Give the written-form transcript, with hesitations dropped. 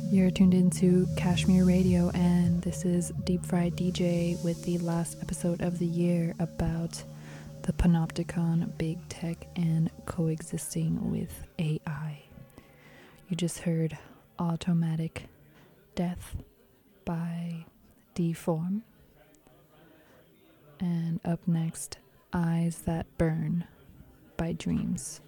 You're tuned into Kashmir Radio, and this is Deep Fried DJ with the last episode of the year about the Panopticon, Big Tech, and coexisting with AI. You just heard Automatic Death by Deform. And up next, Eyes That Burn by Dreams.